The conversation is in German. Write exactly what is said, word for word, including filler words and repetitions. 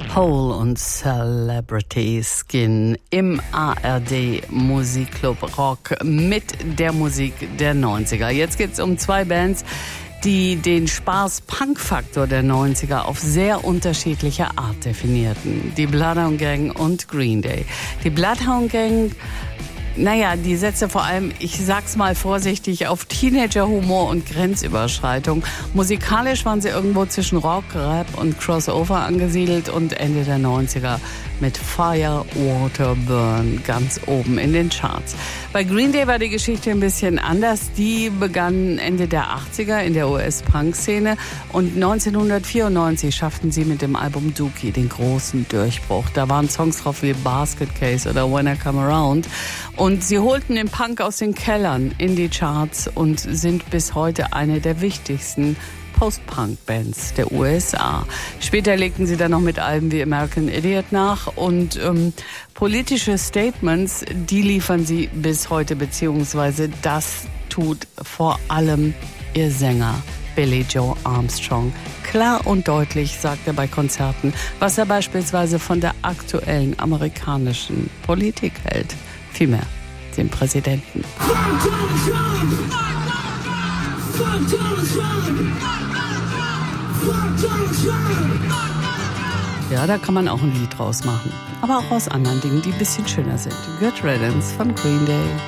Hole und Celebrity Skin im A R D Musikclub Rock mit der Musik der neunziger. Jetzt geht's um zwei Bands, die den Spaß-Punk-Faktor der neunziger auf sehr unterschiedliche Art definierten. Die Bloodhound Gang und Green Day. Die Bloodhound Gang, naja, die setzte vor allem, ich sag's mal vorsichtig, auf Teenager-Humor und Grenzüberschreitung. Musikalisch waren sie irgendwo zwischen Rock, Rap und Crossover angesiedelt und Ende der neunziger mit Fire, Water, Burn ganz oben in den Charts. Bei Green Day war die Geschichte ein bisschen anders. Die begannen Ende der achtziger in der U S-Punk-Szene und neunzehnhundertvierundneunzig schafften sie mit dem Album Dookie den großen Durchbruch. Da waren Songs drauf wie Basket Case oder When I Come Around und sie holten den Punk aus den Kellern in die Charts und sind bis heute eine der wichtigsten Post-Punk-Bands der U S A. Später legten sie dann noch mit Alben wie American Idiot nach und ähm, politische Statements, die liefern sie bis heute, beziehungsweise das tut vor allem ihr Sänger Billie Joe Armstrong. Klar und deutlich sagt er bei Konzerten, was er beispielsweise von der aktuellen amerikanischen Politik hält. Vielmehr den Präsidenten. Ja, da kann man auch ein Lied draus machen. Aber auch aus anderen Dingen, die ein bisschen schöner sind. Good Riddance von Green Day.